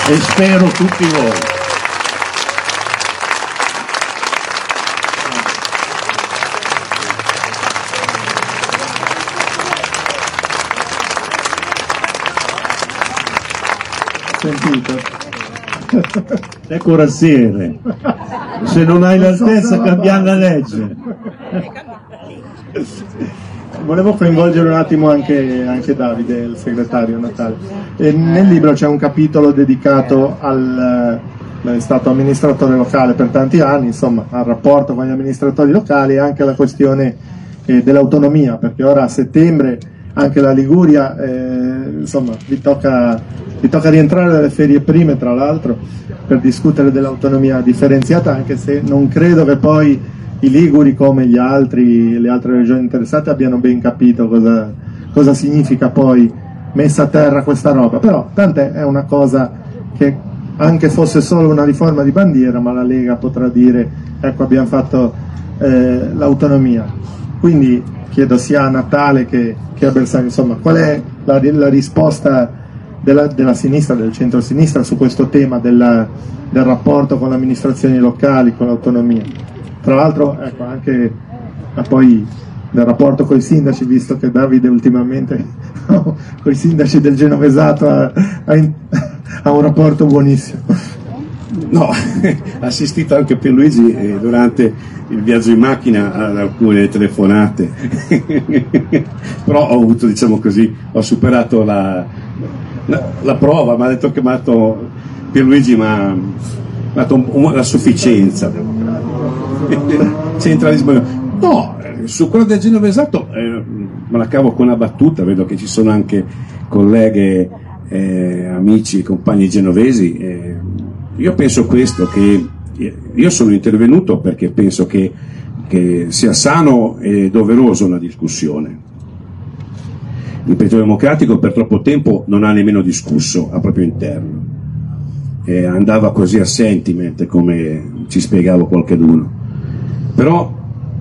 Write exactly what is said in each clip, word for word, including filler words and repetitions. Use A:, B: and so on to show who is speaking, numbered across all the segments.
A: e spero tutti voi.
B: Sentito?
A: È corazziere, se non hai l'altezza cambiamo la legge.
B: Volevo coinvolgere un attimo anche, anche Davide, il segretario Natale. E nel libro c'è un capitolo dedicato al, è stato amministratore locale per tanti anni, insomma, al rapporto con gli amministratori locali e anche alla questione eh, dell'autonomia, perché ora a settembre anche la Liguria, eh, insomma, vi tocca, vi tocca rientrare dalle ferie prime, tra l'altro, per discutere dell'autonomia differenziata, anche se non credo che poi i liguri, come gli altri, le altre regioni interessate, abbiano ben capito cosa, cosa significa poi messa a terra questa roba. Però tant'è, è una cosa che anche fosse solo una riforma di bandiera, ma la Lega potrà dire ecco, abbiamo fatto eh, l'autonomia. Quindi chiedo sia a Natale che, che a Bersani, insomma, qual è la, la risposta della, della sinistra, del centro-sinistra su questo tema della, del rapporto con le amministrazioni locali, con l'autonomia. Tra l'altro, ecco, anche ma poi del rapporto con i sindaci, visto che Davide ultimamente no, con i sindaci del Genovesato ha, ha, ha un rapporto buonissimo.
C: No, ho assistito anche Pierluigi eh, durante il viaggio in macchina ad alcune telefonate, però ho avuto, diciamo così, ho superato la, la, la prova, mi ha detto che mi ha dato Pierluigi, ma mi ha dato un, un, la sufficienza. Centralismo. No, su quello del Genovesato eh, me la cavo con una battuta, vedo che ci sono anche colleghe, eh, amici, compagni genovesi. Eh, io penso questo, che io sono intervenuto perché penso che, che sia sano e doveroso una discussione. Il Partito Democratico per troppo tempo non ha nemmeno discusso a proprio interno, eh, andava così a sentiment, come ci spiegava qualcheduno. Però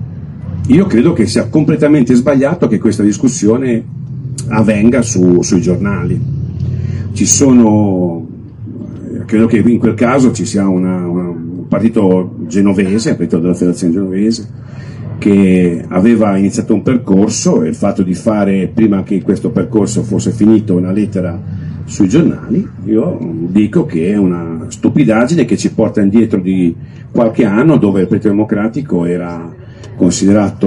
C: io credo che sia completamente sbagliato che questa discussione avvenga su, sui giornali. Ci sono, credo che in quel caso ci sia una, una, un partito genovese, il partito della Federazione Genovese, che aveva iniziato un percorso, e il fatto di fare, prima che questo percorso fosse finito, una lettera sui giornali, io dico che è una stupidaggine che ci porta indietro di qualche anno, dove il Partito Democratico era considerato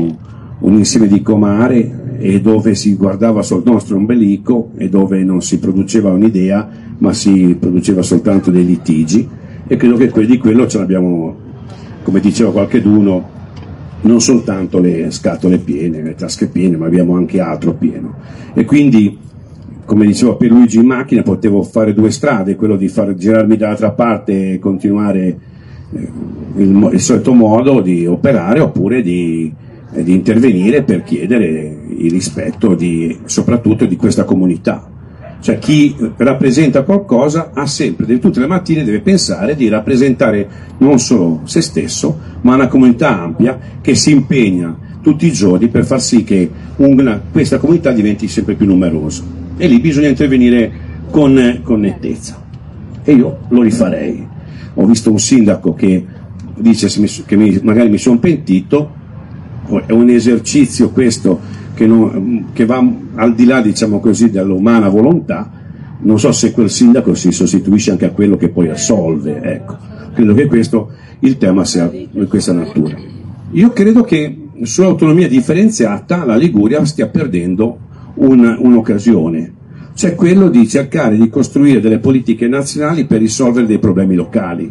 C: un insieme di comare e dove si guardava sul nostro ombelico e dove non si produceva un'idea ma si produceva soltanto dei litigi, e credo che di quello ce l'abbiamo, come diceva qualcheduno, non soltanto le scatole piene, le tasche piene, ma abbiamo anche altro pieno. E quindi, come diceva Pierluigi in macchina, potevo fare due strade, quello di far girarmi dall'altra parte e continuare eh, il, il solito modo di operare, oppure di, eh, di intervenire per chiedere il rispetto di, soprattutto di questa comunità. Cioè, chi rappresenta qualcosa ha sempre, tutte le mattine deve pensare di rappresentare non solo se stesso, ma una comunità ampia che si impegna tutti i giorni per far sì che una, questa comunità diventi sempre più numerosa. E lì bisogna intervenire con, con nettezza. E io lo rifarei. Ho visto un sindaco che dice che mi, magari mi sono pentito, è un esercizio questo che, non, che va al di là, diciamo così, dell'umana volontà. Non so se quel sindaco si sostituisce anche a quello che poi assolve, ecco. Credo che questo il tema sia di questa natura. Io credo che sull'autonomia differenziata la Liguria stia perdendo un, un'occasione, cioè quello di cercare di costruire delle politiche nazionali per risolvere dei problemi locali.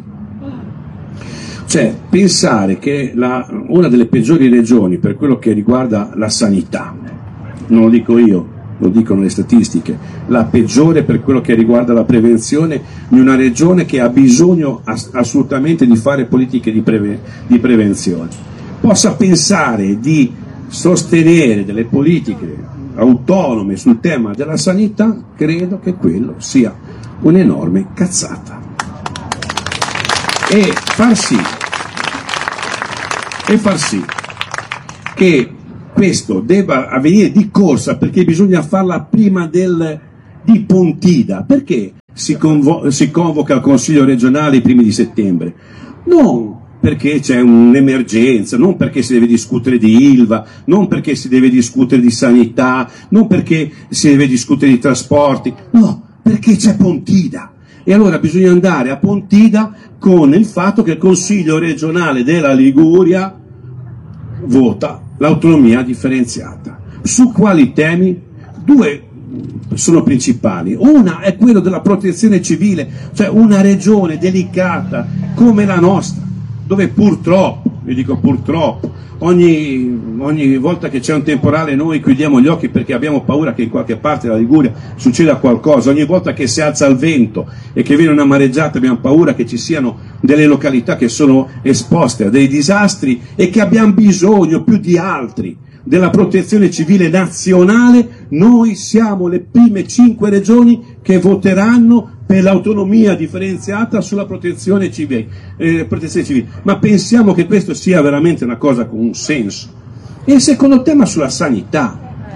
C: Cioè, pensare che la, una delle peggiori regioni per quello che riguarda la sanità, non lo dico io, lo dicono le statistiche, la peggiore per quello che riguarda la prevenzione, di una regione che ha bisogno ass- assolutamente di fare politiche di, preve- di prevenzione, possa pensare di sostenere delle politiche autonome sul tema della sanità, credo che quello sia un'enorme cazzata. E far sì, e far sì che questo debba avvenire di corsa, perché bisogna farla prima del, di Pontida, perché si, convo- si convoca il Consiglio regionale i primi di settembre? Non perché c'è un'emergenza, non perché si deve discutere di Ilva, non perché si deve discutere di sanità, non perché si deve discutere di trasporti, no, perché c'è Pontida. E allora bisogna andare a Pontida con il fatto che il Consiglio regionale della Liguria vota l'autonomia differenziata. Su quali temi? Due sono principali. Una è quello della protezione civile, cioè una regione delicata come la nostra, dove purtroppo, io dico purtroppo, ogni, ogni volta che c'è un temporale noi chiudiamo gli occhi perché abbiamo paura che in qualche parte della Liguria succeda qualcosa, ogni volta che si alza il vento e che viene una mareggiata abbiamo paura che ci siano delle località che sono esposte a dei disastri e che abbiamo bisogno più di altri della protezione civile nazionale. Noi siamo le prime cinque regioni che voteranno per l'autonomia differenziata sulla protezione civile, eh, protezione civile. Ma pensiamo che questo sia veramente una cosa con un senso? E il secondo tema sulla sanità.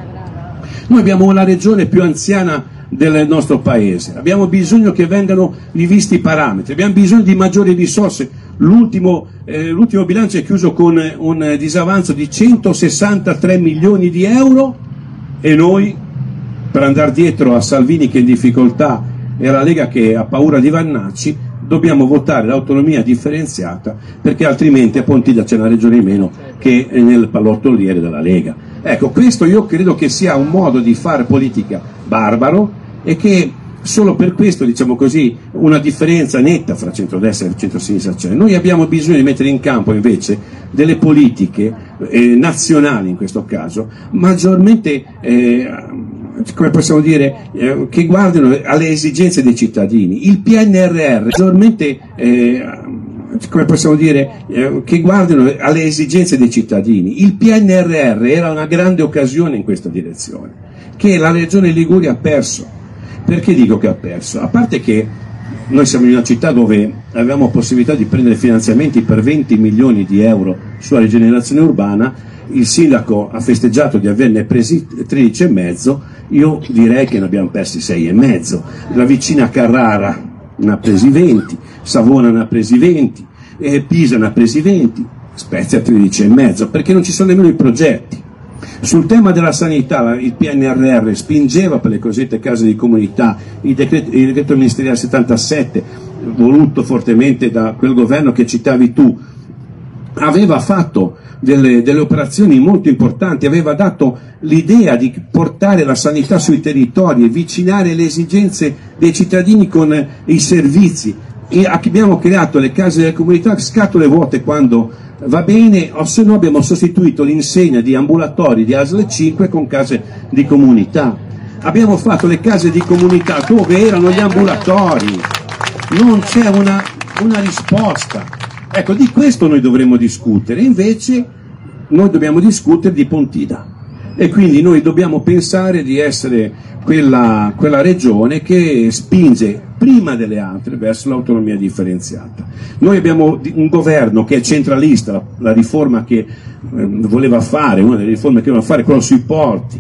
C: Noi abbiamo la regione più anziana del nostro paese, abbiamo bisogno che vengano rivisti i parametri, abbiamo bisogno di maggiori risorse. L'ultimo, eh, l'ultimo bilancio è chiuso con un disavanzo di centosessantatré milioni di euro e noi, per andare dietro a Salvini che è in difficoltà e alla Lega che ha paura di Vannacci, dobbiamo votare l'autonomia differenziata perché altrimenti a Pontida c'è una regione in meno che è nel pallottoliere della Lega. Ecco, questo io credo che sia un modo di fare politica barbaro e che solo per questo, diciamo così, una differenza netta fra centrodestra e centrosinistra c'è. Noi abbiamo bisogno di mettere in campo invece delle politiche eh, nazionali in questo caso, maggiormente eh, come possiamo dire, eh, che guardino alle esigenze dei cittadini. Il P N R R, maggiormente eh, come possiamo dire, eh, che guardino alle esigenze dei cittadini. Il P N R R era una grande occasione in questa direzione, che la Regione Liguria ha perso. Perché dico che ha perso? A parte che noi siamo in una città dove avevamo possibilità di prendere finanziamenti per venti milioni di euro sulla rigenerazione urbana, il sindaco ha festeggiato di averne presi tredici e mezzo, io direi che ne abbiamo persi sei e mezzo. La vicina Carrara ne ha presi venti, Savona ne ha presi venti, eh, Pisa ne ha presi venti, Spezia tredici e mezzo, perché non ci sono nemmeno i progetti. Sul tema della sanità il P N R R spingeva per le cosiddette case di comunità, il decreto, il decreto ministeriale settantasette, voluto fortemente da quel governo che citavi tu, aveva fatto delle, delle operazioni molto importanti, aveva dato l'idea di portare la sanità sui territori e avvicinare le esigenze dei cittadini con i servizi. E abbiamo creato le case delle comunità, scatole vuote quando va bene, o se no abbiamo sostituito l'insegna di ambulatori di A S L cinque con case di comunità. Abbiamo fatto le case di comunità dove erano gli ambulatori, non c'è una, una risposta. Ecco, di questo noi dovremmo discutere, invece noi dobbiamo discutere di Pontida e quindi noi dobbiamo pensare di essere quella, quella regione che spinge prima delle altre verso l'autonomia differenziata. Noi abbiamo un governo che è centralista, la, la riforma che eh, voleva fare, una delle riforme che voleva fare, quella sui porti,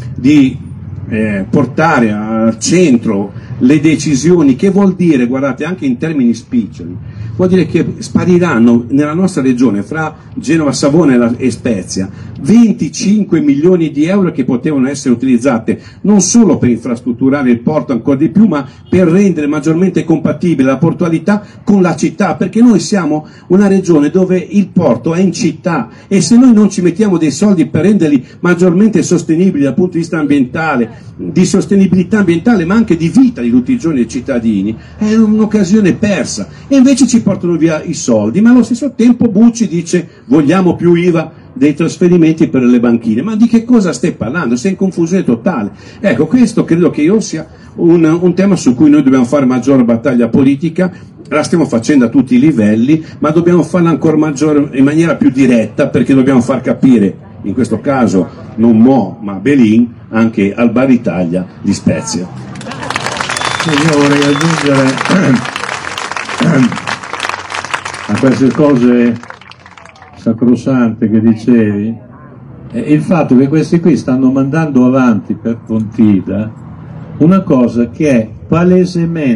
C: di eh, portare al centro le decisioni, che vuol dire, guardate, anche in termini spiccioli, vuol dire che spariranno nella nostra regione, fra Genova, Savona e, la, e Spezia, venticinque milioni di euro che potevano essere utilizzate non solo per infrastrutturare il porto ancora di più, ma per rendere maggiormente compatibile la portualità con la città, perché noi siamo una regione dove il porto è in città e se noi non ci mettiamo dei soldi per renderli maggiormente sostenibili dal punto di vista ambientale, di sostenibilità ambientale, ma anche di vita di tutti i giorni dei cittadini, è un'occasione persa. E invece ci portano via i soldi, ma allo stesso tempo Bucci dice vogliamo più I V A dei trasferimenti per le banchine. Ma di che cosa stai parlando? Sei in confusione totale. Ecco, questo credo che io sia un, un tema su cui noi dobbiamo fare maggiore battaglia politica. La stiamo facendo a tutti i livelli, ma dobbiamo farla ancora maggiore, in maniera più diretta, perché dobbiamo far capire, in questo caso non Mo ma Belin, anche al Bar Italia di Spezia.
A: Io vorrei aggiungere a queste cose sacrosante che dicevi il fatto che questi qui stanno mandando avanti per Pontida una cosa che è palesemente